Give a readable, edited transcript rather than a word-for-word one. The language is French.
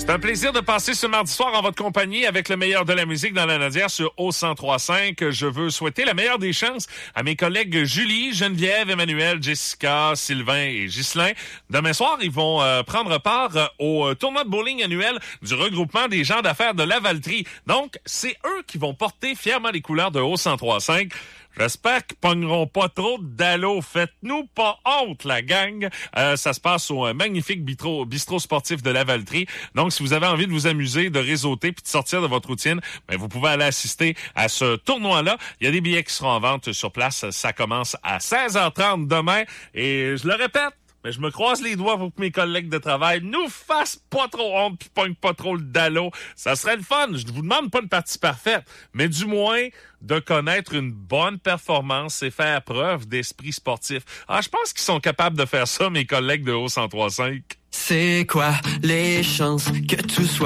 C'est un plaisir de passer ce mardi soir en votre compagnie avec le meilleur de la musique dans la Nadière sur O103.5. Je veux souhaiter la meilleure des chances à mes collègues Julie, Geneviève, Emmanuel, Jessica, Sylvain et Ghislain. Demain soir, ils vont prendre part au tournoi de bowling annuel du regroupement des gens d'affaires de Lavaltrie. Donc, c'est eux qui vont porter fièrement les couleurs de O103.5. J'espère qu'ils pogneront pas trop d'allô. Faites-nous pas honte, la gang. Ça se passe au magnifique bistrot sportif de Lavaltrie. Donc, si vous avez envie de vous amuser, de réseauter puis de sortir de votre routine, ben, vous pouvez aller assister à ce tournoi-là. Il y a des billets qui seront en vente sur place. Ça commence à 16h30 demain. Et je le répète, mais je me croise les doigts pour que mes collègues de travail nous fassent pas trop honte pis pognent pas trop le dallo. Ça serait le fun. Je ne vous demande pas une partie parfaite, mais du moins de connaître une bonne performance et faire preuve d'esprit sportif. Ah, je pense qu'ils sont capables de faire ça, mes collègues de O103.5. C'est quoi les chances que tout soit